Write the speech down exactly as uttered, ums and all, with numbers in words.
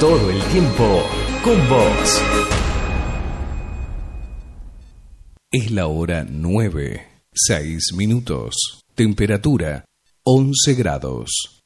todo el tiempo con vos. Es la hora nueve, seis minutos. Temperatura once grados.